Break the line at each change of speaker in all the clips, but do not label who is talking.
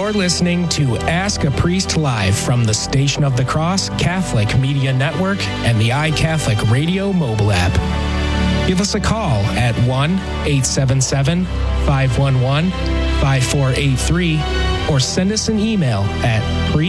You're listening to Ask a Priest Live from the Station of the Cross Catholic Media Network and the iCatholic Radio mobile app. Give us a call at 1-877-511-5483 or send us an email at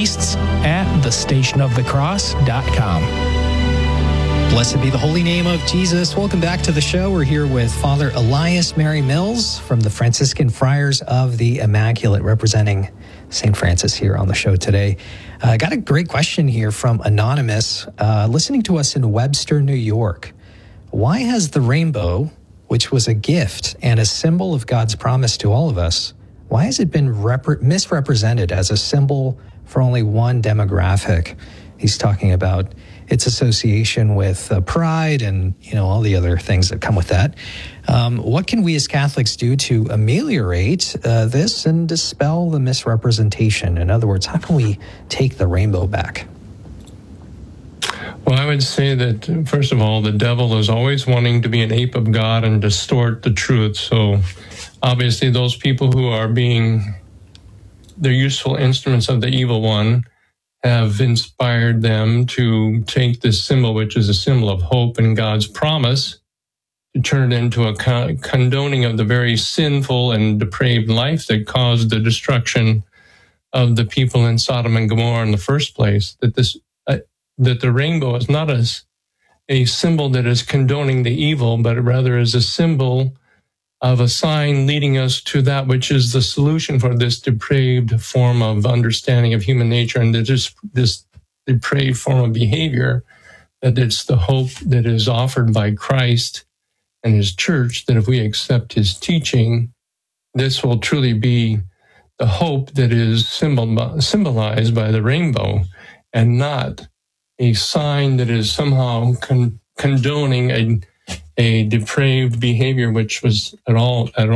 priests@thestationofthecross.com.
Blessed be the holy name of Jesus. Welcome back to the show. We're here with Father Elias Mary Mills from the Franciscan Friars of the Immaculate, representing St. Francis here on the show today. I got a great question here from Anonymous, listening to us in Webster, New York. Why has the rainbow, which was a gift and a symbol of God's promise to all of us, why has it been misrepresented as a symbol for only one demographic? He's talking about its association with pride and, all the other things that come with that. What can we as Catholics do to ameliorate this and dispel the misrepresentation? In other words, how can we take the rainbow back?
Well, I would say that, first of all, the devil is always wanting to be an ape of God and distort the truth. So obviously those people who are they're useful instruments of the evil one, have inspired them to take this symbol, which is a symbol of hope and God's promise, to turn it into a condoning of the very sinful and depraved life that caused the destruction of the people in Sodom and Gomorrah in the first place. That the rainbow is not a symbol that is condoning the evil, but rather is a symbol of a sign leading us to that which is the solution for this depraved form of understanding of human nature and this depraved form of behavior, that it's the hope that is offered by Christ and his church, that if we accept his teaching, this will truly be the hope that is symbolized by the rainbow, and not a sign that is somehow condoning a depraved behavior, which was not at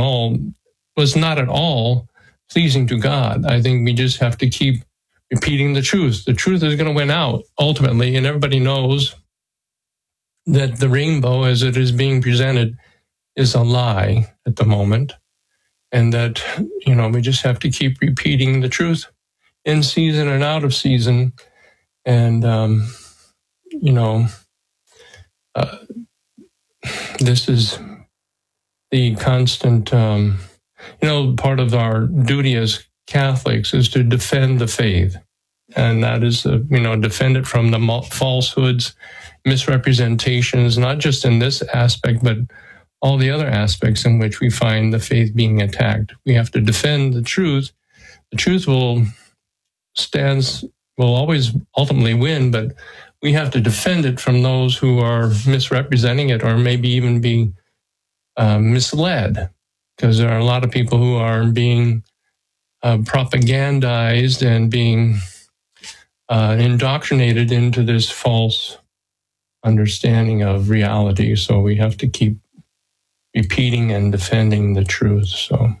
all pleasing to God. I think we just have to keep repeating the truth. The truth is going to win out ultimately, and everybody knows that the rainbow, as it is being presented, is a lie at the moment, and that we just have to keep repeating the truth in season and out of season, and this is the constant, part of our duty as Catholics is to defend the faith. And that is, defend it from the falsehoods, misrepresentations, not just in this aspect, but all the other aspects in which we find the faith being attacked. We have to defend the truth. The truth will always ultimately win, but we have to defend it from those who are misrepresenting it, or maybe even being misled, because there are a lot of people who are being propagandized and being indoctrinated into this false understanding of reality. So we have to keep repeating and defending the truth. So.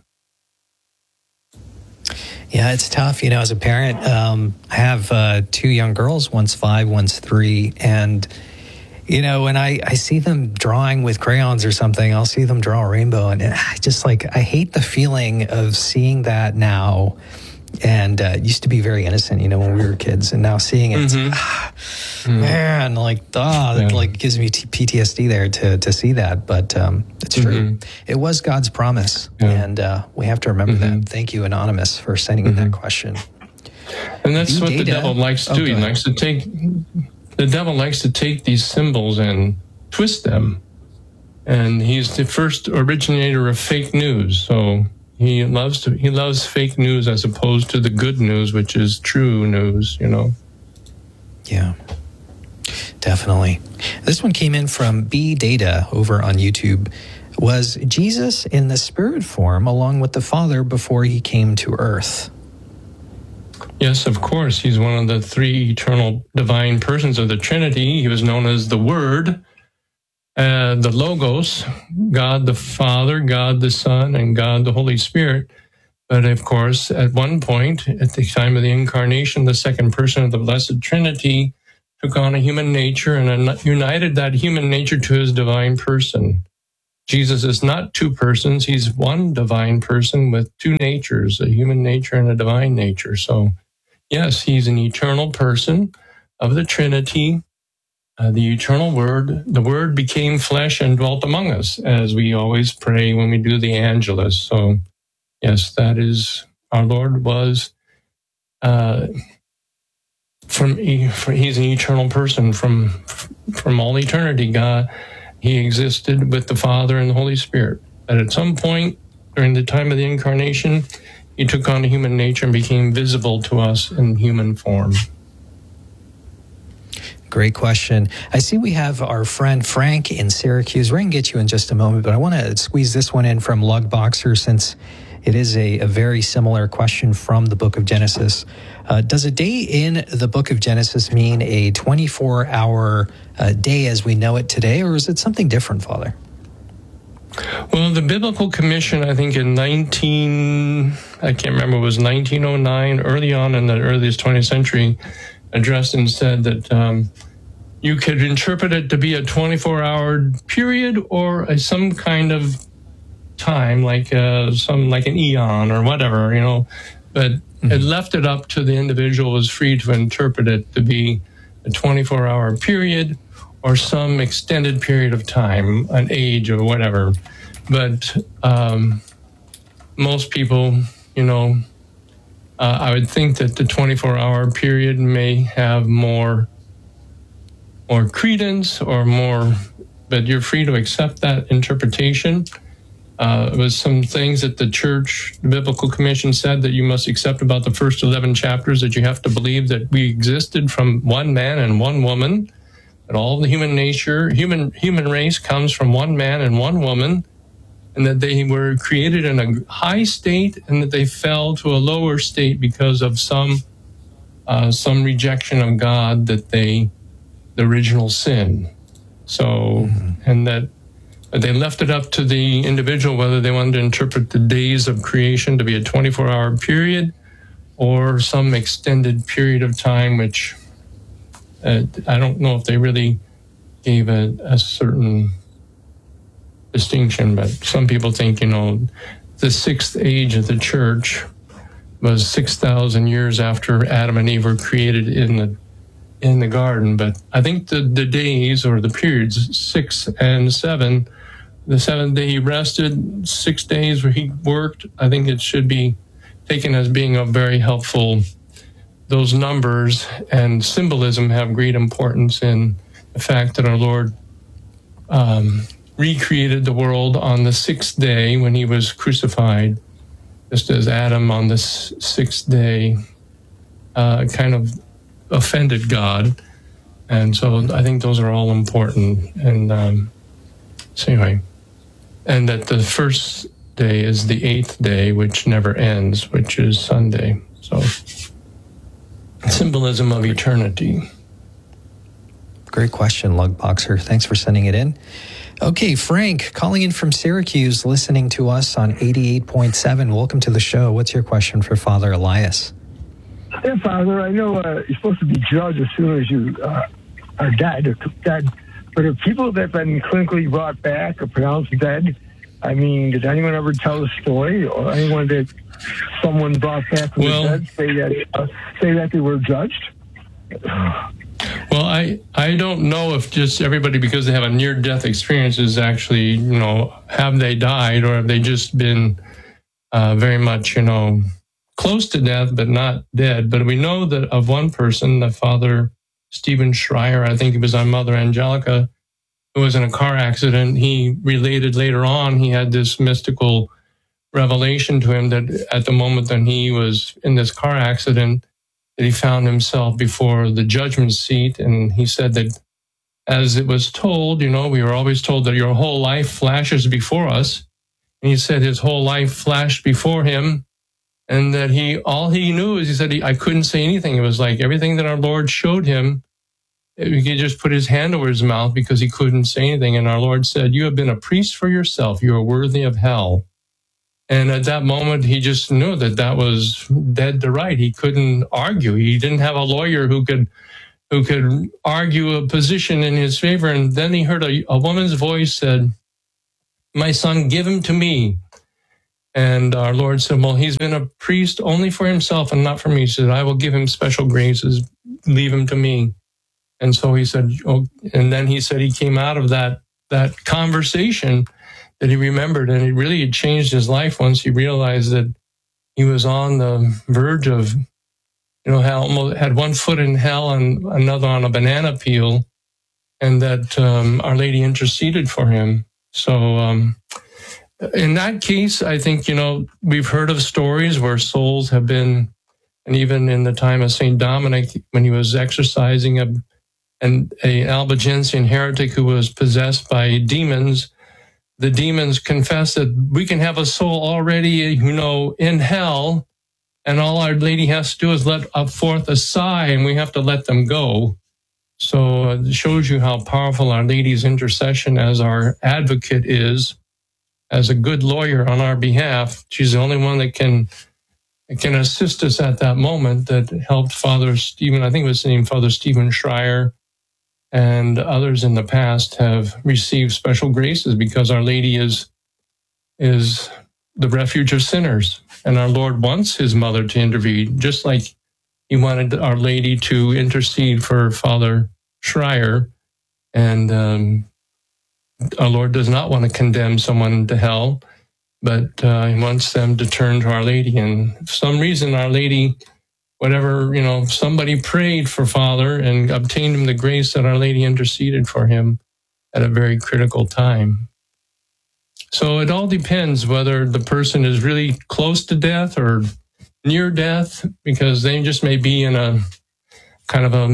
Yeah, it's tough. As a parent, I have two young girls, one's 5, one's 3. And, when I see them drawing with crayons or something, I'll see them draw a rainbow. And I just I hate the feeling of seeing that now. And it used to be very innocent, when we were kids. And now seeing it, man, it gives me PTSD there to see that. But it's true. It was God's promise. Yeah. And we have to remember that. Thank you, Anonymous, for sending in that question.
And that's what the devil likes to do. The devil likes to take these symbols and twist them. And he's the first originator of fake news. So he loves fake news as opposed to the good news, which is true news,
Yeah, definitely. This one came in from B Data over on YouTube. Was Jesus in the spirit form along with the Father before he came to earth?
Yes, of course. He's one of the 3 eternal divine persons of the Trinity. He was known as the Word, the Logos, God the Father, God the Son, and God the Holy Spirit. But of course, at one point, at the time of the Incarnation, the second person of the Blessed Trinity took on a human nature and united that human nature to his divine person. Jesus is not two persons. He's one divine person with two natures, a human nature and a divine nature. So, yes, he's an eternal person of the Trinity, the eternal Word. The Word became flesh and dwelt among us, as we always pray when we do the Angelus. So, yes, that is, our Lord was, he's an eternal person from all eternity. God, he existed with the Father and the Holy Spirit. But at some point during the time of the Incarnation, he took on a human nature and became visible to us in human form.
Great question. I see we have our friend Frank in Syracuse. We're going to get you in just a moment, but I want to squeeze this one in from Lugboxer since it is a very similar question from the book of Genesis. Does a day in the book of Genesis mean a 24-hour day as we know it today, or is it something different, Father?
Well, the Biblical Commission, I think in 1909, early on in the earliest 20th century, addressed and said that you could interpret it to be a 24-hour period or some kind of time, like an eon or whatever, but it left it up to the individual was free to interpret it to be a 24-hour period or some extended period of time, an age or whatever. But most people, I would think that the 24-hour period may have more credence or more, but you're free to accept that interpretation. It was some things that the Biblical Commission said that you must accept about the first 11 chapters, that you have to believe that we existed from one man and one woman, that all the human race comes from one man and one woman, and that they were created in a high state and that they fell to a lower state because of some rejection of God, the original sin. So, and that they left it up to the individual whether they wanted to interpret the days of creation to be a 24-hour period or some extended period of time, which I don't know if they really gave a certain distinction, but some people think, the sixth age of the church was 6,000 years after Adam and Eve were created in the garden. But I think the days or the periods 6 and 7, the seventh day he rested, 6 days where he worked, I think it should be taken as being a very helpful. Those numbers and symbolism have great importance in the fact that our Lord recreated the world on the sixth day when he was crucified, just as Adam on the sixth day kind of offended God. And so I think those are all important. And so anyway, and that the first day is the eighth day, which never ends, which is Sunday. So symbolism of eternity.
Great question, Lugboxer. Thanks for sending it in. Okay, Frank, calling in from Syracuse, listening to us on 88.7. Welcome to the show. What's your question for Father Elias?
Yeah, Father, I know you're supposed to be judged as soon as you are dead. But are people that have been clinically brought back or pronounced dead, I mean, did anyone ever tell a story or anyone that someone brought back from the dead say that they were judged?
Well, I don't know if just everybody, because they have a near-death experience, is actually, have they died or have they just been very much, close to death but not dead. But we know that of one person, the Father Stephen Schreier, I think it was on Mother Angelica, who was in a car accident. He related later on, he had this mystical revelation to him that at the moment that he was in this car accident, that he found himself before the judgment seat. And he said that as it was told, we were always told that your whole life flashes before us. And he said his whole life flashed before him, and that all he knew is, he said, I couldn't say anything. It was like everything that our Lord showed him, he could just put his hand over his mouth because he couldn't say anything. And our Lord said, you have been a priest for yourself. You are worthy of hell. And at that moment, he just knew that was dead to right. He couldn't argue. He didn't have a lawyer who could argue a position in his favor. And then he heard a woman's voice said, my son, give him to me. And our Lord said, well, he's been a priest only for himself and not for me. He said, I will give him special graces. Leave him to me. And so he said, oh, and then he said he came out of that conversation that he remembered, and it really had changed his life once he realized that he was on the verge of, almost had one foot in hell and another on a banana peel, and that Our Lady interceded for him. So in that case, I think, we've heard of stories where souls have been, and even in the time of St. Dominic, when he was exorcising an Albigensian heretic who was possessed by demons, the demons confessed that we can have a soul already, in hell, and all Our Lady has to do is let forth a sigh, and we have to let them go. So it shows you how powerful Our Lady's intercession as our advocate is, as a good lawyer on our behalf. She's the only one that can assist us at that moment, that helped Father Stephen, I think it was named Father Stephen Schreier, and others in the past have received special graces because Our Lady is the refuge of sinners. And our Lord wants his mother to intervene, just like he wanted Our Lady to intercede for Father Schreier. And our Lord does not want to condemn someone to hell, but he wants them to turn to Our Lady. And for some reason, Our Lady, somebody prayed for Father and obtained him the grace that Our Lady interceded for him at a very critical time. So it all depends whether the person is really close to death or near death, because they just may be in a kind of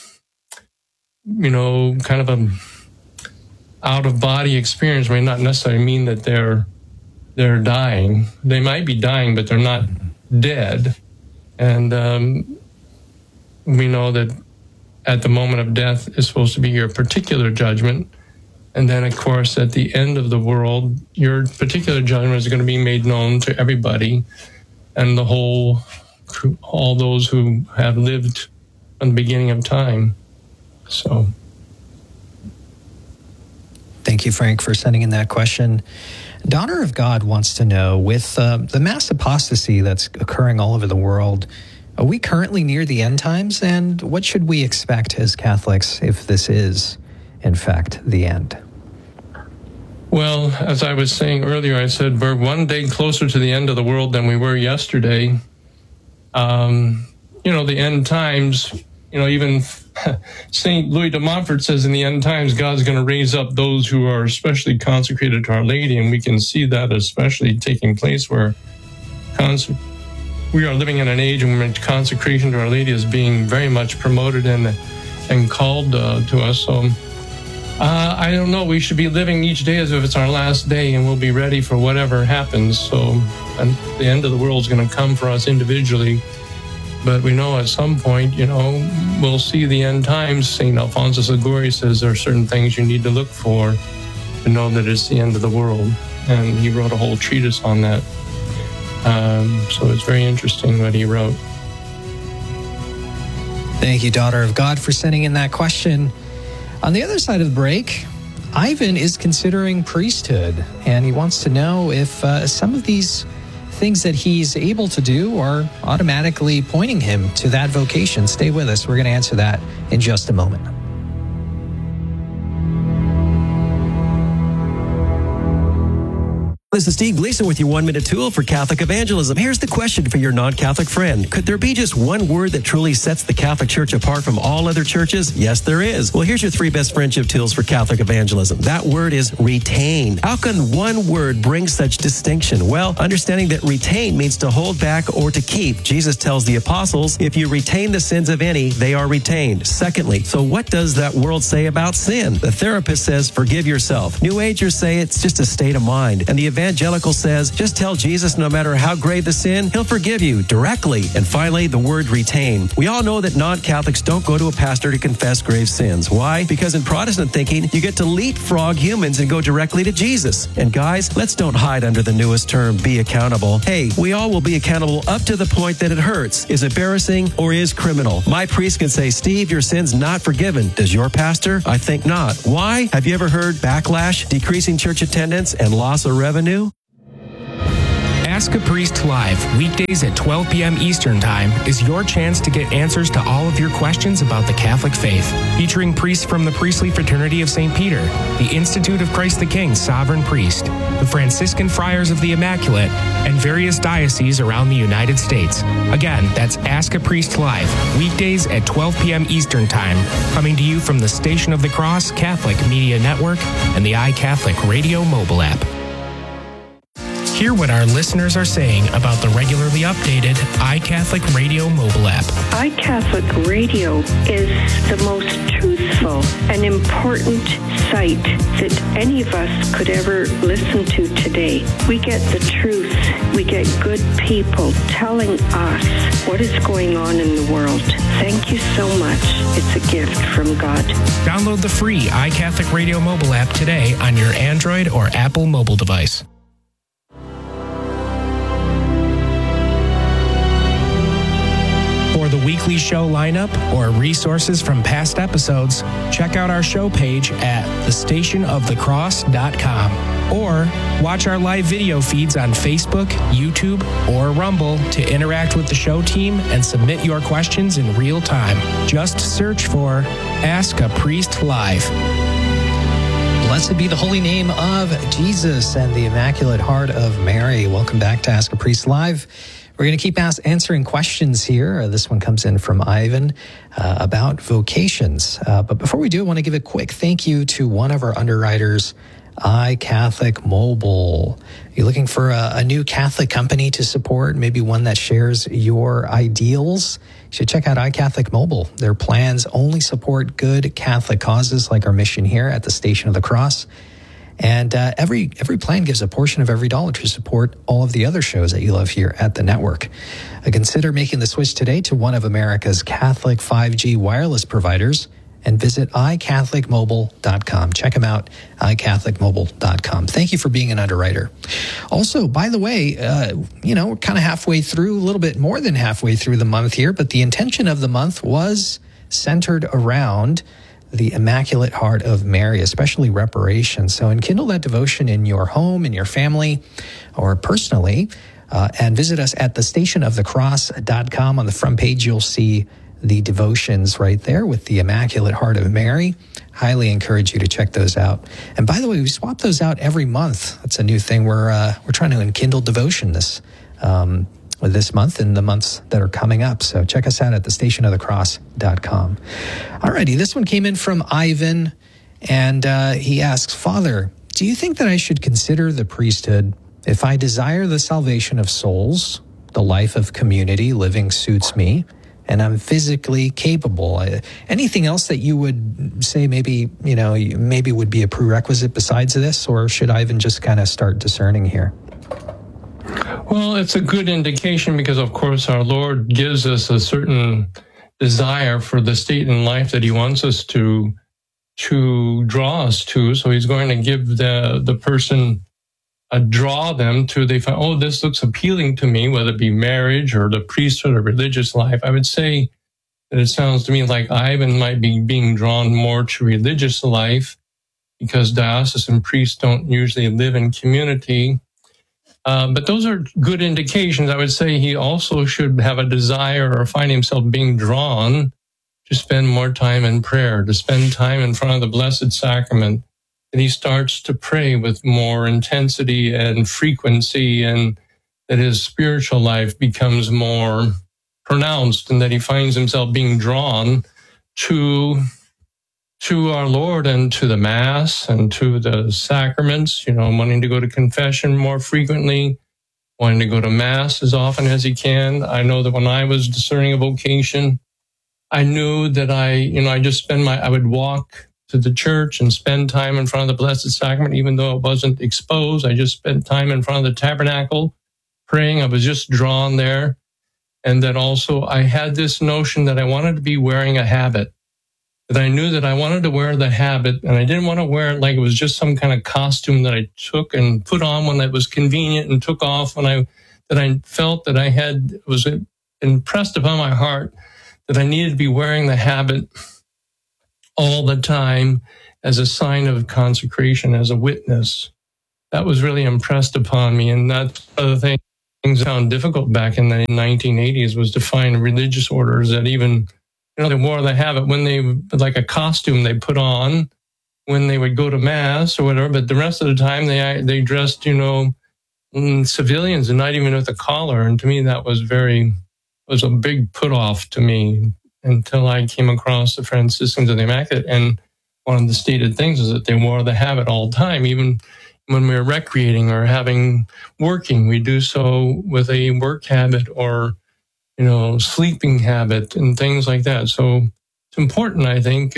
out of body experience, may not necessarily mean that they're dying. They might be dying, but they're not dead. And we know that at the moment of death is supposed to be your particular judgment. And then, of course, at the end of the world, your particular judgment is going to be made known to everybody and all those who have lived from the beginning of time. So,
thank you, Frank, for sending in that question. Daughter of God wants to know, with the mass apostasy that's occurring all over the world, are we currently near the end times? And what should we expect as Catholics if this is, in fact, the end?
Well, as I was saying earlier, I said we're one day closer to the end of the world than we were yesterday. The end times, even St. Louis de Montfort says in the end times, God's going to raise up those who are especially consecrated to Our Lady, and we can see that especially taking place where we are living in an age in which consecration to Our Lady is being very much promoted and called to us. So I don't know. We should be living each day as if it's our last day, and we'll be ready for whatever happens. So and the end of the world is going to come for us individually. But we know at some point, we'll see the end times. St. Alphonsus Liguori says there are certain things you need to look for to know that it's the end of the world. And he wrote a whole treatise on that. So it's very interesting what he wrote.
Thank you, Daughter of God, for sending in that question. On the other side of the break, Ivan is considering priesthood, and he wants to know if some of these things that he's able to do are automatically pointing him to that vocation. Stay with us. We're going to answer that in just a moment.
This is Steve Gleason with your 1-minute tool for Catholic evangelism. Here's the question for your non-Catholic friend. Could there be just one word that truly sets the Catholic Church apart from all other churches? Yes, there is. Well, here's your 3 best friendship tools for Catholic evangelism. That word is retain. How can one word bring such distinction? Well, understanding that retain means to hold back or to keep. Jesus tells the apostles, if you retain the sins of any, they are retained. Secondly, so what does that world say about sin? The therapist says, forgive yourself. New Agers say it's just a state of mind. And the Evangelical says, just tell Jesus no matter how grave the sin, he'll forgive you directly. And finally, the word retain. We all know that non-Catholics don't go to a pastor to confess grave sins. Why? Because in Protestant thinking, you get to leapfrog humans and go directly to Jesus. And guys, let's don't hide under the newest term, be accountable. Hey, we all will be accountable up to the point that it hurts, is embarrassing, or is criminal. My priest can say, Steve, your sin's not forgiven. Does your pastor? I think not. Why? Have you ever heard backlash, decreasing church attendance, and loss of revenue?
Ask a Priest Live, weekdays at 12 p.m. Eastern Time, is your chance to get answers to all of your questions about the Catholic faith. Featuring priests from the Priestly Fraternity of St. Peter, the Institute of Christ the King Sovereign Priest, the Franciscan Friars of the Immaculate, and various dioceses around the United States. Again, that's Ask a Priest Live, weekdays at 12 p.m. Eastern Time, coming to you from the Station of the Cross Catholic Media Network and the iCatholic Radio mobile app. Hear what our listeners are saying about the regularly updated iCatholic Radio mobile app.
iCatholic Radio is the most truthful and important site that any of us could ever listen to today. We get the truth. We get good people telling us what is going on in the world. Thank you so much. It's a gift from God.
Download the free iCatholic Radio mobile app today on your Android or Apple mobile device. For the weekly show lineup or resources from past episodes, check out our show page at thestationofthecross.com or watch our live video feeds on Facebook, YouTube, or Rumble to interact with the show team and submit your questions in real time. Just search for Ask a Priest Live.
Blessed be the holy name of Jesus and the Immaculate Heart of Mary. Welcome back to Ask a Priest Live. We're going to keep answering questions here. This one comes in from Ivan about vocations. But before we do, I want to give a quick thank you to one of our underwriters, iCatholic Mobile. You're looking for a new Catholic company to support, maybe one that shares your ideals? You should check out iCatholic Mobile. Their plans only support good Catholic causes like our mission here at the Station of the Cross. And every plan gives a portion of every dollar to support all of the other shows that you love here at the network. Consider making the switch today to one of America's Catholic 5G wireless providers and visit iCatholicMobile.com. Check them out, iCatholicMobile.com. Thank you for being an underwriter. Also, by the way, we're kind of halfway through, a little bit more than halfway through the month here, but the intention of the month was centered around the Immaculate Heart of Mary, especially reparation. So enkindle that devotion in your home, in your family, or personally, and visit us at thestationofthecross.com. On the front page, you'll see the devotions right there with the Immaculate Heart of Mary. Highly encourage you to check those out. And by the way, we swap those out every month. That's a new thing. We're trying to enkindle devotion this month and the months that are coming up. So check us out at thestationofthecross.com. Alrighty, this one came in from Ivan, and he asks, Father, do you think that I should consider the priesthood if I desire the salvation of souls, the life of community living suits me, and I'm physically capable? Anything else that you would say maybe would be a prerequisite besides this, or should Ivan just kind of start discerning here?
Well, it's a good indication because, of course, our Lord gives us a certain desire for the state in life that he wants us to draw us to. So he's going to give the person draw them to, they find, oh, this looks appealing to me, whether it be marriage or the priesthood or religious life. I would say that it sounds to me like Ivan might be being drawn more to religious life because diocesan priests don't usually live in community. But those are good indications. I would say he also should have a desire or find himself being drawn to spend more time in prayer, to spend time in front of the Blessed Sacrament. And he starts to pray with more intensity and frequency, and that his spiritual life becomes more pronounced, and that he finds himself being drawn to our Lord and to the Mass and to the sacraments, wanting to go to confession more frequently, wanting to go to Mass as often as he can. I know that when I was discerning a vocation, I knew that I would walk to the church and spend time in front of the Blessed Sacrament, even though it wasn't exposed. I just spent time in front of the tabernacle praying. I was just drawn there. And then also I had this notion that I wanted to be wearing a habit, that I knew that I wanted to wear the habit, and I didn't want to wear it like it was just some kind of costume that I took and put on when it was convenient and took off when I felt that I had, was impressed upon my heart that I needed to be wearing the habit all the time as a sign of consecration, as a witness. That was really impressed upon me. And that's one of the things I found difficult back in the 1980s, was to find religious orders that even, they wore the habit when they, like a costume they put on when they would go to mass or whatever, but the rest of the time they dressed, civilians and not even with a collar. And to me, that was a big put off to me until I came across the Franciscans of the Immaculate. And one of the stated things is that they wore the habit all the time, even when we were recreating or working. We do so with a work habit or, sleeping habit and things like that. So it's important, I think.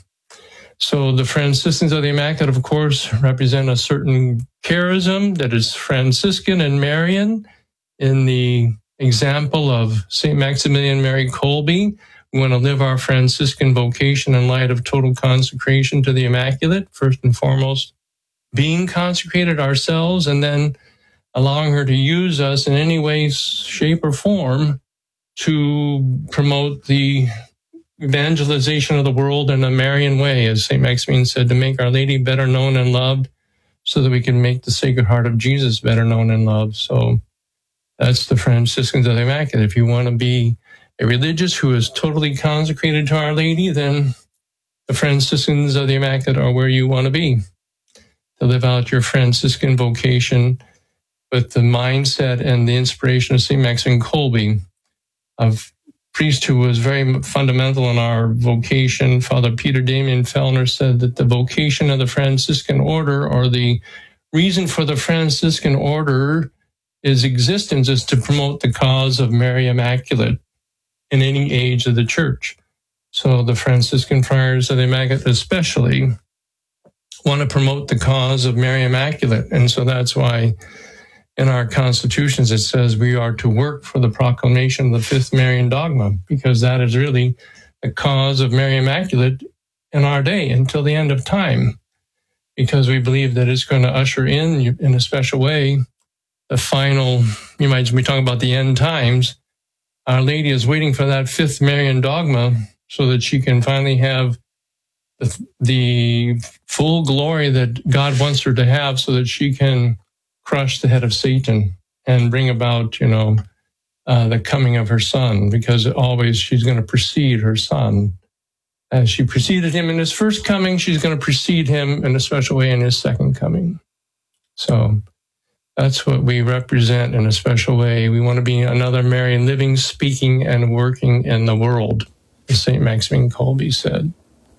So the Franciscans of the Immaculate, of course, represent a certain charism that is Franciscan and Marian. In the example of St. Maximilian Mary Kolbe, we want to live our Franciscan vocation in light of total consecration to the Immaculate, first and foremost, being consecrated ourselves, and then allowing her to use us in any way, shape, or form to promote the evangelization of the world in a Marian way, as St. Maximilian said, to make Our Lady better known and loved so that we can make the Sacred Heart of Jesus better known and loved. So that's the Franciscans of the Immaculate. If you want to be a religious who is totally consecrated to Our Lady, then the Franciscans of the Immaculate are where you want to be, to live out your Franciscan vocation with the mindset and the inspiration of St. Maximilian Kolbe, a priest who was very fundamental in our vocation. Father Peter Damian Fellner said that the vocation of the Franciscan order, or the reason for the Franciscan order existence, is to promote the cause of Mary Immaculate in any age of the church. So the Franciscan Friars of the Immaculate especially want to promote the cause of Mary Immaculate. And so that's why in our constitutions it says we are to work for the proclamation of the fifth Marian dogma, because that is really the cause of Mary Immaculate in our day until the end of time, because we believe that it's going to usher in a special way, the final, you might be talking about the end times. Our Lady is waiting for that fifth Marian dogma so that she can finally have the full glory that God wants her to have, so that she can crush the head of Satan and bring about, the coming of her Son, because always she's going to precede her Son. As she preceded him in his first coming, she's going to precede him in a special way in his second coming. So that's what we represent in a special way. We want to be another Mary living, speaking, and working in the world, as St. Maximilian Kolbe said.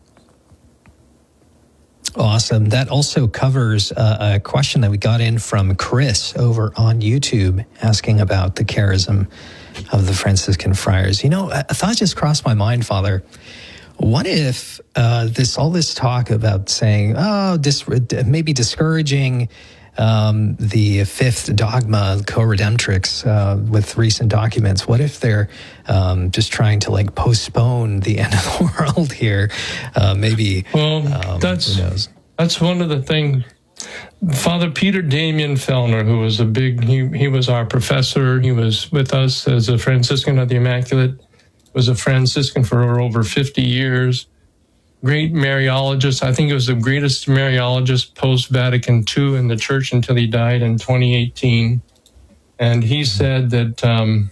Awesome. That also covers a question that we got in from Chris over on YouTube, asking about the charism of the Franciscan Friars. A thought just crossed my mind, Father. What if all this talk about saying, this may be discouraging the fifth dogma, co-redemptrix, with recent documents? What if they're just trying to postpone the end of the world here? Maybe. Well,
that's
who knows?
That's one of the things. Father Peter Damian Fellner, who was he was our professor. He was with us as a Franciscan of the Immaculate. Was a Franciscan for over 50 years. Great Mariologist. I think he was the greatest Mariologist post-Vatican II in the Church until he died in 2018. And he said that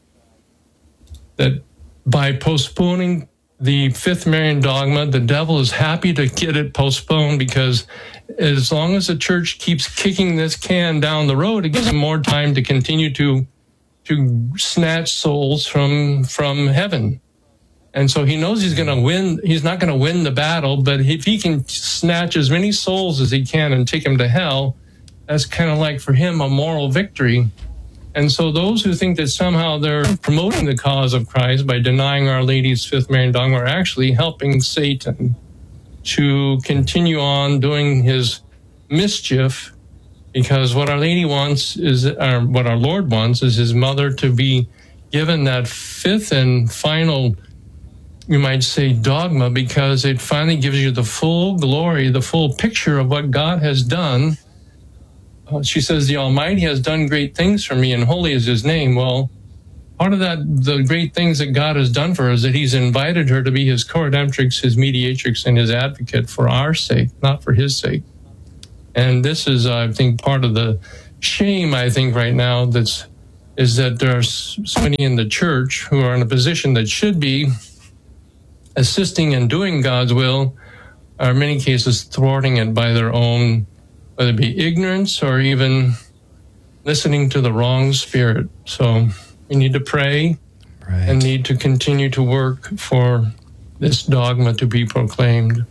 that by postponing the fifth Marian dogma, the devil is happy to get it postponed, because as long as the Church keeps kicking this can down the road, it gives him more time to continue to snatch souls from heaven. And so he knows he's going to win. He's not going to win the battle, but if he can snatch as many souls as he can and take them to hell, that's kind of like for him a moral victory. And so those who think that somehow they're promoting the cause of Christ by denying Our Lady's fifth Marian dogma are actually helping Satan. to continue on doing his mischief, because what Our Lady wants is, what our Lord wants is his mother to be given that fifth and final, you might say, dogma, because it finally gives you the full glory, the full picture of what God has done. She says, the Almighty has done great things for me, and holy is his name. Well, part of that, the great things that God has done for her is that he's invited her to be his co-redemptrix, his mediatrix, and his advocate for our sake, not for his sake. And this is, I think, part of the shame, I think, right now, is that there are so many in the church who are in a position that should be assisting and doing God's will, are in many cases thwarting it by their own, whether it be ignorance or even listening to the wrong spirit. So we need to pray and need to continue to work for this dogma to be proclaimed.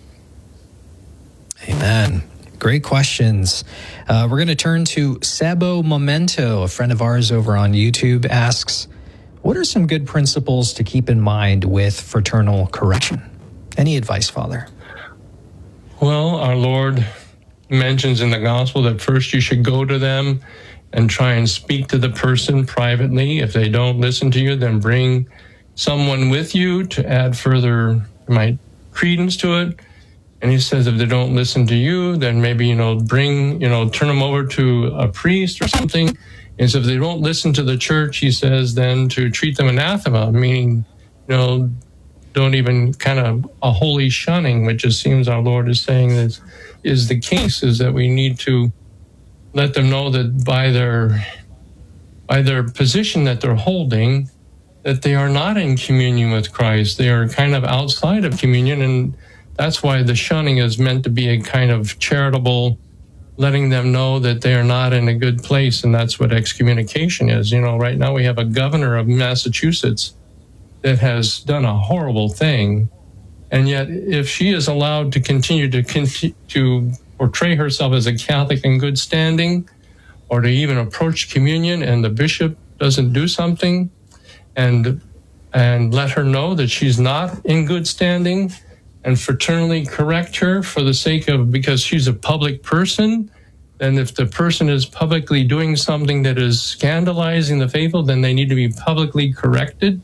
Amen. Great questions. We're going to turn to Sabo Memento. A friend of ours over on YouTube asks, what are some good principles to keep in mind with fraternal correction? Any advice, Father?
Well, our Lord mentions in the gospel that first you should go to them and try and speak to the person privately. If they don't listen to you, then bring someone with you to add further credence to it. And he says if they don't listen to you, then maybe, turn them over to a priest or something. And so if they don't listen to the church, he says then to treat them anathema, meaning, don't even kind of a holy shunning, which it seems our Lord is saying is the case, is that we need to let them know that by their position that they're holding, that they are not in communion with Christ. They are kind of outside of communion, and that's why the shunning is meant to be a kind of charitable, letting them know that they are not in a good place, and that's what excommunication is. Right now we have a governor of Massachusetts that has done a horrible thing, and yet if she is allowed to continue to portray herself as a Catholic in good standing, or to even approach communion, and the bishop doesn't do something and let her know that she's not in good standing, and fraternally correct her for the sake of, because she's a public person, then if the person is publicly doing something that is scandalizing the faithful, then they need to be publicly corrected.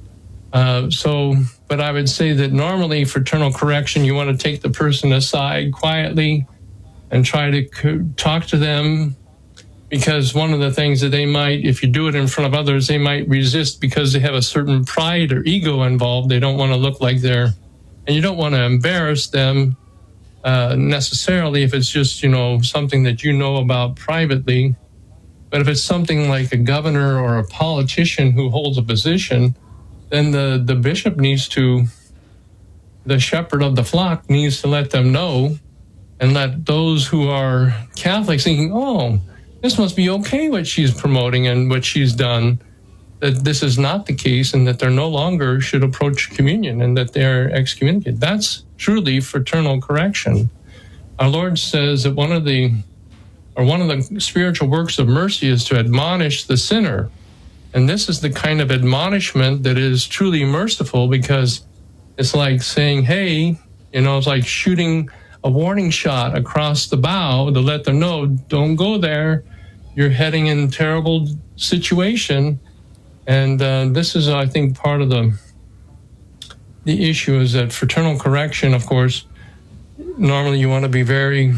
But I would say that normally fraternal correction, you want to take the person aside quietly and try to talk to them, because one of the things that they might, if you do it in front of others, they might resist because they have a certain pride or ego involved. They don't want to look like they're, and you don't want to embarrass them necessarily if it's just, something that you know about privately. But if it's something like a governor or a politician who holds a position, then the bishop needs to, the shepherd of the flock needs to let them know, and let those who are Catholics thinking, oh, this must be okay what she's promoting and what she's done, that this is not the case, and that they're no longer should approach communion, and that they're excommunicated. That's truly fraternal correction. Our Lord says that one of the spiritual works of mercy is to admonish the sinner. And this is the kind of admonishment that is truly merciful, because it's like saying, hey, it's like shooting a warning shot across the bow to let them know, don't go there. You're heading in a terrible situation. And this is, I think, part of the issue is that fraternal correction, of course, normally you want to be very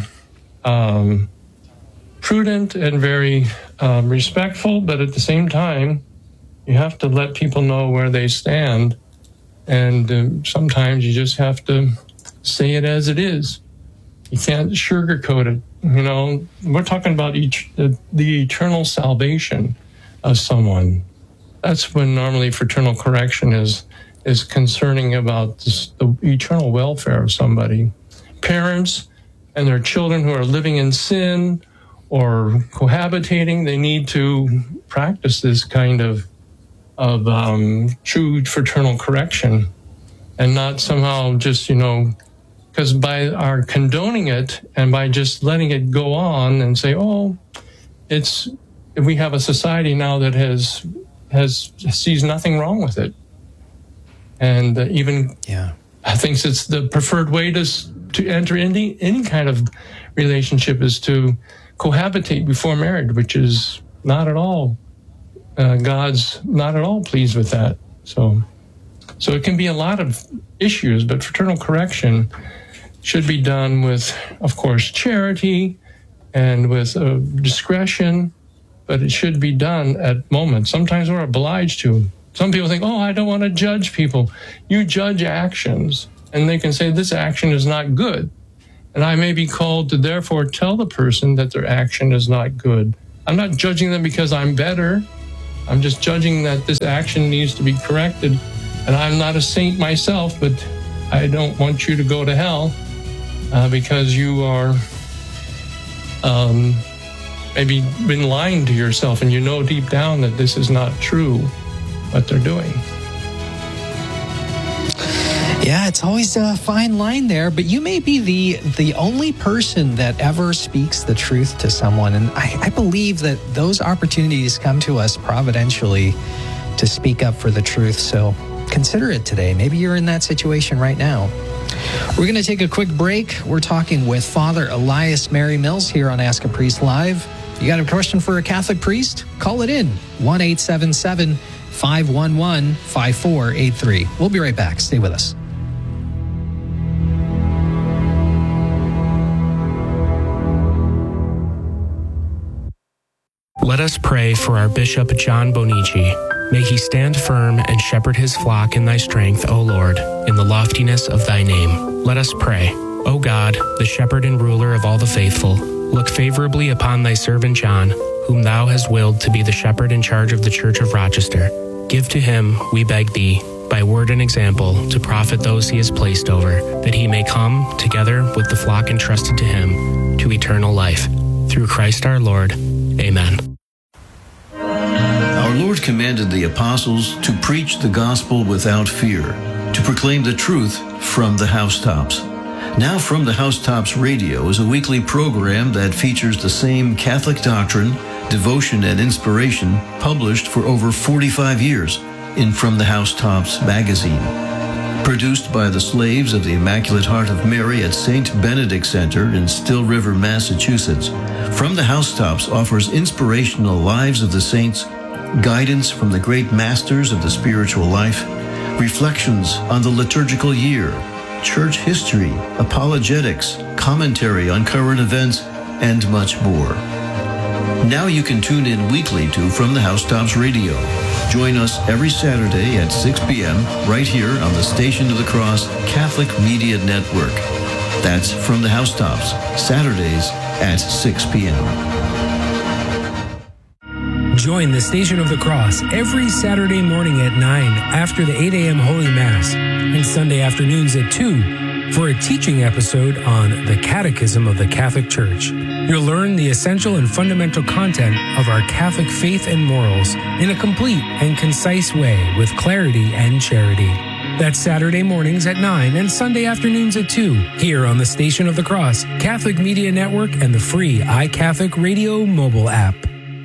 prudent and very respectful, but at the same time, you have to let people know where they stand. And sometimes you just have to say it as it is. You can't sugarcoat it. We're talking about the eternal salvation of someone. That's when normally fraternal correction is concerning about the eternal welfare of somebody. Parents and their children who are living in sin or cohabitating, they need to practice this kind of true fraternal correction, and not somehow just, because by our condoning it and by just letting it go on and say, oh, we have a society now that sees nothing wrong with it. And thinks it's the preferred way to enter into any kind of relationship is to cohabitate before marriage, which is not at all, God's not at all pleased with that. So it can be a lot of issues, but fraternal correction should be done with, of course, charity and with discretion, but it should be done at moments. Sometimes we're obliged to. Some people think, I don't want to judge people. You judge actions, and they can say this action is not good. And I may be called to therefore tell the person that their action is not good. I'm not judging them because I'm better. I'm just judging that this action needs to be corrected. And I'm not a saint myself, but I don't want you to go to hell because you are maybe been lying to yourself, and you know deep down that this is not true, what they're doing.
Yeah, it's always a fine line there, but you may be the only person that ever speaks the truth to someone. And I believe that those opportunities come to us providentially to speak up for the truth. So consider it today. Maybe you're in that situation right now. We're going to take a quick break. We're talking with Father Elias Mary Mills here on Ask a Priest Live. You got a question for a Catholic priest? Call it in. 1-877-511-5483. We'll be right back. Stay with us.
Let us pray for our Bishop John Bonici. May he stand firm and shepherd his flock in thy strength, O Lord, in the loftiness of thy name. Let us pray. O God, the shepherd and ruler of all the faithful, look favorably upon thy servant John, whom thou hast willed to be the shepherd in charge of the Church of Rochester. Give to him, we beg thee, by word and example, to profit those he has placed over, that he may come, together with the flock entrusted to him, to eternal life. Through Christ our Lord. Amen.
Our Lord commanded the apostles to preach the gospel without fear, to proclaim the truth from the housetops. Now From the Housetops Radio is a weekly program that features the same Catholic doctrine, devotion, and inspiration published for over 45 years in From the Housetops magazine. Produced by the slaves of the Immaculate Heart of Mary at St. Benedict Center in Still River, Massachusetts, From the Housetops offers inspirational lives of the saints, guidance from the great masters of the spiritual life, reflections on the liturgical year, church history, apologetics, commentary on current events, and much more. Now you can tune in weekly to From the Housetops Radio. Join us every Saturday at 6 p.m. right here on the Station of the Cross Catholic Media Network. That's From the Housetops, Saturdays at 6 p.m.
Join the Station of the Cross every Saturday morning at 9 after the 8 a.m. Holy Mass and Sunday afternoons at 2 for a teaching episode on the Catechism of the Catholic Church. You'll learn the essential and fundamental content of our Catholic faith and morals in a complete and concise way with clarity and charity. That's Saturday mornings at 9 and Sunday afternoons at 2 here on the Station of the Cross, Catholic Media Network, and the free iCatholic Radio mobile app.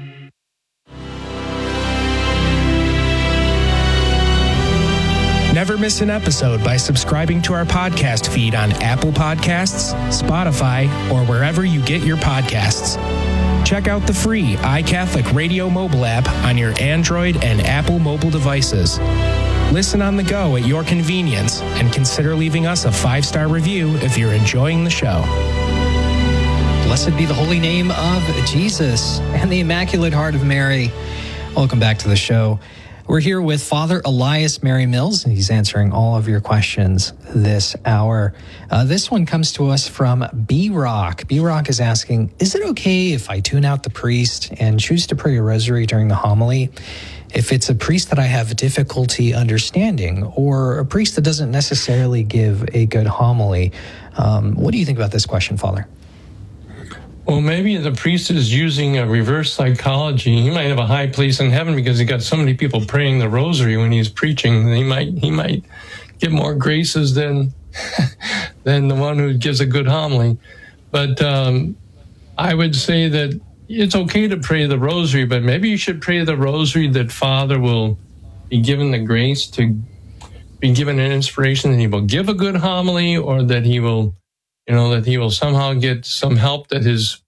Never miss an episode by subscribing to our podcast feed on Apple Podcasts, Spotify, or wherever you get your podcasts. Check out the free iCatholic Radio mobile app on your Android and Apple mobile devices. Listen on the go at your convenience and consider leaving us a 5-star review if you're enjoying the show.
Blessed be the holy name of Jesus and the Immaculate Heart of Mary. Welcome back to the show. We're here with Father Elias Mary Mills, and he's answering all of your questions this hour. This one comes to us from B-Rock. B-Rock is asking, is it okay if I tune out the priest and choose to pray a rosary during the homily? If it's a priest that I have difficulty understanding, or a priest that doesn't necessarily give a good homily, what do you think about this question, Father?
Well, maybe the priest is using a reverse psychology. He might have a high place in heaven because he got so many people praying the rosary when he's preaching. He might get more graces than the one who gives a good homily. But I would say that it's okay to pray the rosary, but maybe you should pray the rosary that Father will be given the grace to be given an inspiration that he will give a good homily, or that he will, that he will somehow get some help that his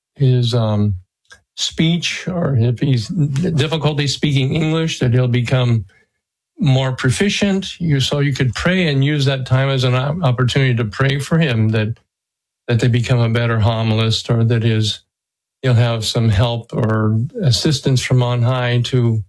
speech, or if he's difficulty speaking English, that he'll become more proficient. So you could pray and use that time as an opportunity to pray for him that they become a better homilist, or that he'll have some help or assistance from on high to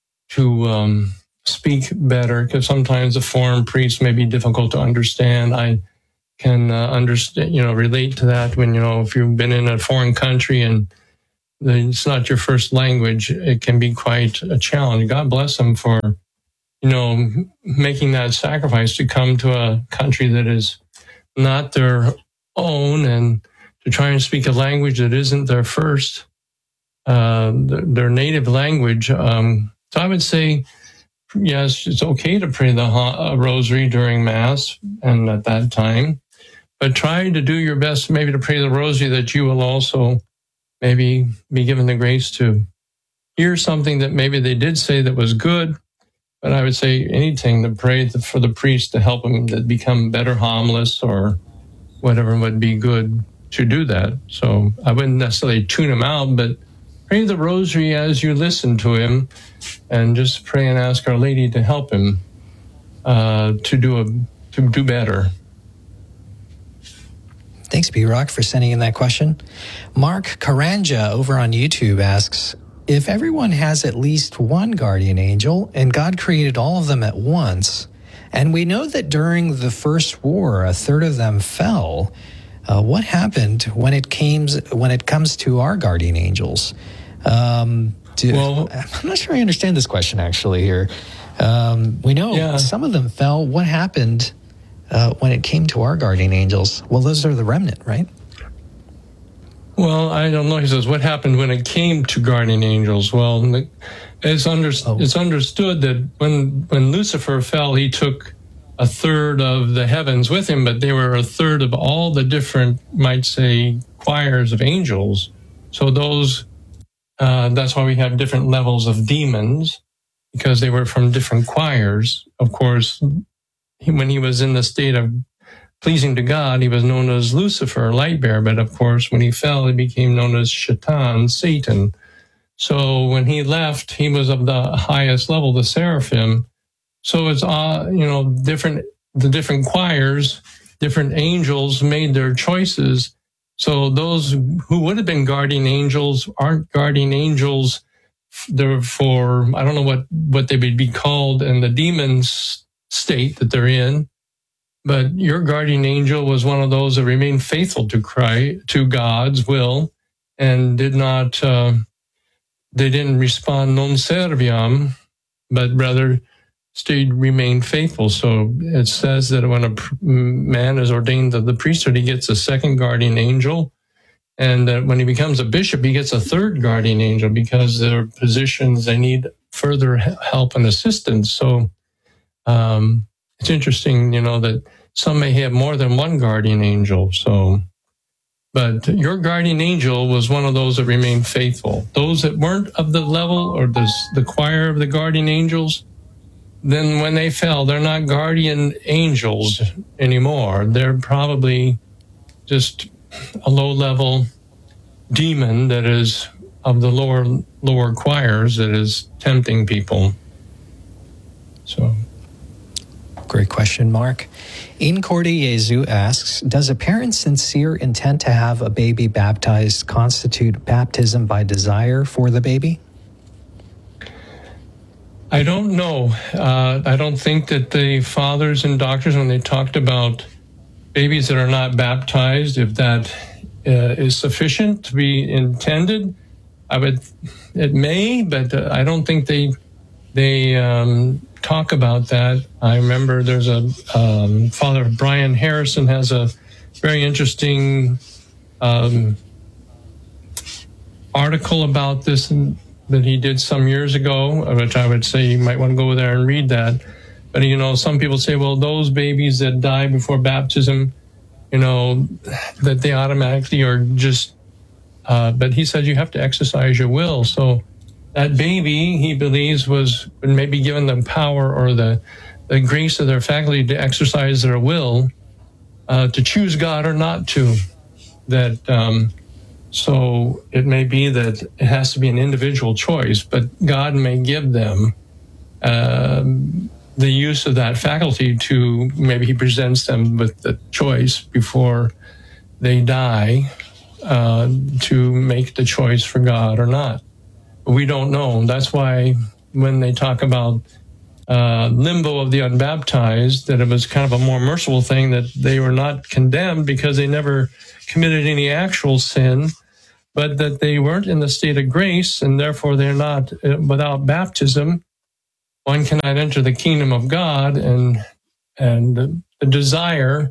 speak better, because sometimes the foreign priest may be difficult to understand. I can understand, relate to that when, if you've been in a foreign country and it's not your first language, it can be quite a challenge. God bless them for, making that sacrifice to come to a country that is not their own, and to try and speak a language that isn't their first, their native language. So I would say, yes, it's okay to pray the rosary during Mass and at that time, but try to do your best maybe to pray the rosary that you will also maybe be given the grace to hear something that maybe they did say that was good. But I would say anything to pray for the priest to help them to become better homilists, or whatever would be good to do that. So I wouldn't necessarily tune him out, but pray the rosary as you listen to him, and just pray and ask Our Lady to help him to do better.
Thanks, B-Rock, for sending in that question. Mark Karanja over on YouTube asks, if everyone has at least one guardian angel and God created all of them at once, and we know that during the First War, a third of them fell, what happened when it comes to our guardian angels? I'm not sure I understand this question actually here. We know some of them fell. What happened when it came to our guardian angels? Well, those are the remnant, right?
Well, I don't know. He says, what happened when it came to guardian angels? Well, it's understood that when Lucifer fell, he took a third of the heavens with him, but they were a third of all the different, might say, choirs of angels. So those, that's why we have different levels of demons, because they were from different choirs. Of course, when he was in the state of pleasing to God, he was known as Lucifer, light bearer. But of course, when he fell, he became known as Shaitan, Satan. So when he left, he was of the highest level, the seraphim. So it's, the different choirs, different angels made their choices. So those who would have been guardian angels aren't guardian angels. Therefore, I don't know what they would be called in the demon's state that they're in. But your guardian angel was one of those that remained faithful to God's will, and did not, they didn't respond non serviam, but rather remained faithful. So it says that when a man is ordained to the priesthood, he gets a second guardian angel. And that when he becomes a bishop, he gets a third guardian angel, because their positions, they need further help and assistance. So it's interesting, that some may have more than one guardian angel. So, but your guardian angel was one of those that remained faithful. Those that weren't of the level or the choir of the guardian angels, then when they fell, they're not guardian angels anymore. They're probably just a low-level demon that is of the lower choirs that is tempting people. So,
great question, Mark. Incorde Jesu asks, does a parent's sincere intent to have a baby baptized constitute baptism by desire for the baby?
I don't know. I don't think that the fathers and doctors, when they talked about babies that are not baptized, if that is sufficient to be intended, it may, but I don't think they talk about that. I remember there's a Father Brian Harrison has a very interesting article about this that he did some years ago, which I would say you might want to go there and read that. But, some people say, well, those babies that die before baptism, that they automatically are just, but he said you have to exercise your will. So that baby, he believes, was maybe given the power or the the grace of their faculty to exercise their will, to choose God or not to. So it may be that it has to be an individual choice, but God may give them the use of that faculty to, maybe he presents them with the choice before they die to make the choice for God or not. We don't know. That's why when they talk about limbo of the unbaptized, that it was kind of a more merciful thing, that they were not condemned because they never committed any actual sin, but that they weren't in the state of grace, and therefore they're not, without baptism, one cannot enter the kingdom of God, and the desire,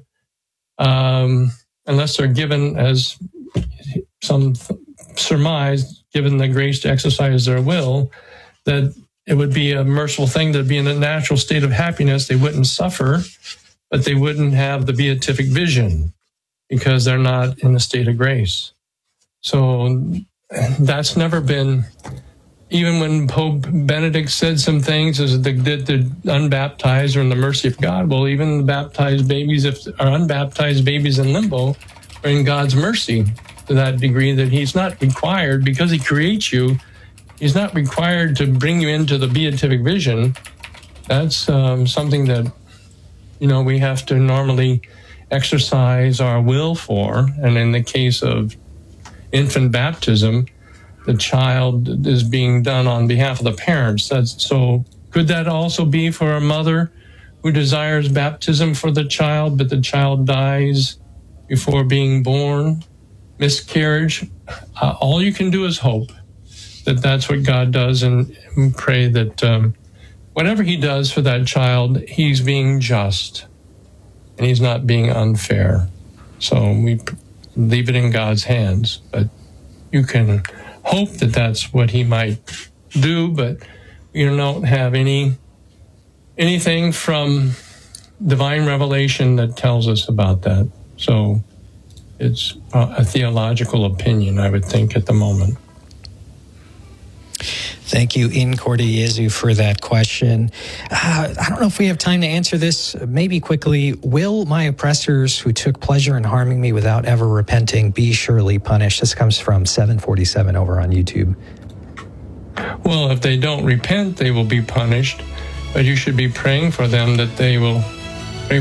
unless they're given, as some surmise, given the grace to exercise their will, that it would be a merciful thing to be in a natural state of happiness. They wouldn't suffer, but they wouldn't have the beatific vision because they're not in the state of grace. So that's never been, even when Pope Benedict said some things, as the unbaptized are in the mercy of God. Well, even the baptized babies, if are unbaptized babies in limbo, are in God's mercy to that degree that he's not required, because he creates you, he's not required to bring you into the beatific vision. That's something that, we have to normally exercise our will for. And in the case of infant baptism, the child is being done on behalf of the parents. So could that also be for a mother who desires baptism for the child, but the child dies before being born? Miscarriage? All you can do is hope that that's what God does, and pray that whatever he does for that child, he's being just and he's not being unfair. So we leave it in God's hands, but you can hope that that's what he might do, but you don't have anything from divine revelation that tells us about that. So it's a theological opinion, I would think, at the moment.
Thank you, Incorde Jesu, for that question. I don't know if we have time to answer this. Maybe quickly, will my oppressors who took pleasure in harming me without ever repenting be surely punished? This comes from 747 over on YouTube.
Well, if they don't repent, they will be punished. But you should be praying for them, that they will pray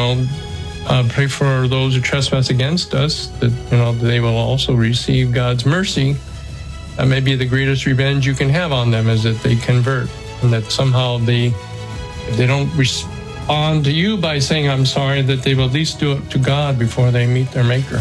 for those who trespass against us, that they will also receive God's mercy. That may be the greatest revenge you can have on them, is that they convert, and that somehow if they don't respond to you by saying, I'm sorry, that they will at least do it to God before they meet their Maker.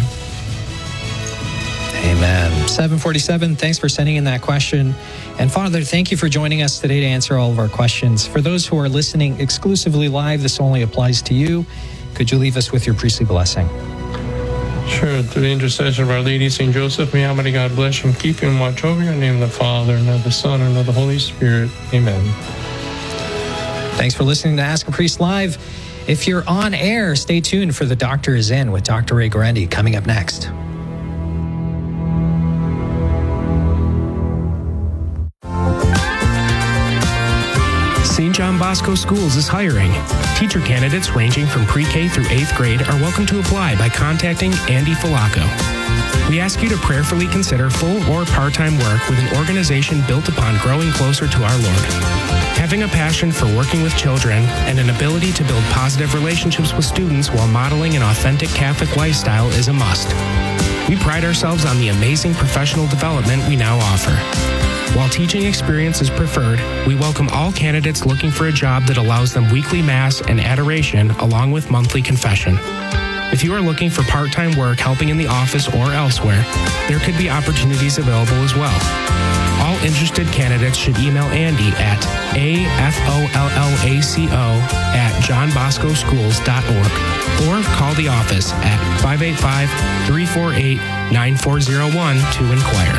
Amen. 747, thanks for sending in that question. And Father, thank you for joining us today to answer all of our questions. For those who are listening exclusively live, this only applies to you. Could you leave us with your priestly blessing?
Sure. Through the intercession of Our Lady, St. Joseph, may Almighty God bless you and keep you and watch over you. In the name of the Father, and of the Son, and of the Holy Spirit. Amen.
Thanks for listening to Ask a Priest Live. If you're on air, stay tuned for The Doctor is In with Dr. Ray Guarendi coming up next.
St. John Bosco Schools is hiring. Teacher candidates ranging from pre-K through 8th grade are welcome to apply by contacting Andy Falaco. We ask you to prayerfully consider full or part-time work with an organization built upon growing closer to our Lord. Having a passion for working with children and an ability to build positive relationships with students while modeling an authentic Catholic lifestyle is a must. We pride ourselves on the amazing professional development we now offer. While teaching experience is preferred, we welcome all candidates looking for a job that allows them weekly Mass and adoration along with monthly confession. If you are looking for part-time work helping in the office or elsewhere, there could be opportunities available as well. All interested candidates should email Andy at afollaco@johnboscoschools.org or call the office at 585-348-9401 to inquire.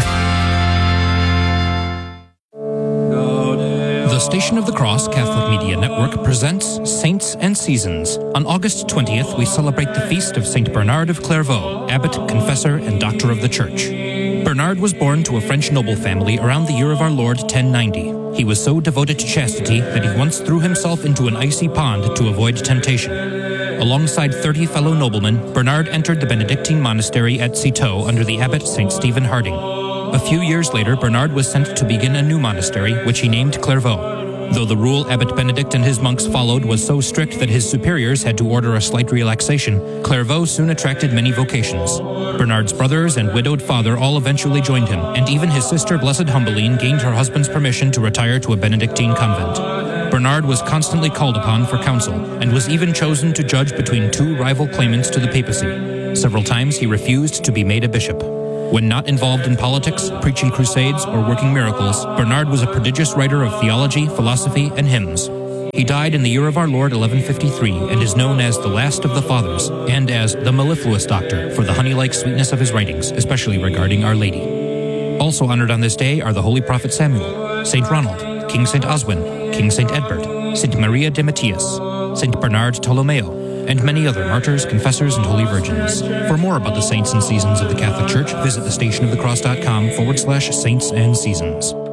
The Station of the Cross Catholic Media Network presents Saints and Seasons. On August 20th, we celebrate the feast of Saint Bernard of Clairvaux, abbot, confessor, and doctor of the Church. Bernard was born to a French noble family around the year of our Lord 1090. He was so devoted to chastity that he once threw himself into an icy pond to avoid temptation. Alongside 30 fellow noblemen, Bernard entered the Benedictine monastery at Citeaux under the abbot St. Stephen Harding. A few years later, Bernard was sent to begin a new monastery, which he named Clairvaux. Though the rule Abbot Benedict and his monks followed was so strict that his superiors had to order a slight relaxation, Clairvaux soon attracted many vocations. Bernard's brothers and widowed father all eventually joined him, and even his sister Blessed Humbeline gained her husband's permission to retire to a Benedictine convent. Bernard was constantly called upon for counsel, and was even chosen to judge between two rival claimants to the papacy. Several times he refused to be made a bishop. When not involved in politics, preaching crusades, or working miracles, Bernard was a prodigious writer of theology, philosophy, and hymns. He died in the year of our Lord 1153 and is known as the last of the Fathers and as the mellifluous doctor for the honey-like sweetness of his writings, especially regarding Our Lady. Also honored on this day are the Holy Prophet Samuel, St. Ronald, King St. Oswin, King St. Edbert, St. Maria de Matthias, St. Bernard Tolomeo, and many other martyrs, confessors, and holy virgins. For more about the saints and seasons of the Catholic Church, visit thestationofthecross.com/saints and seasons.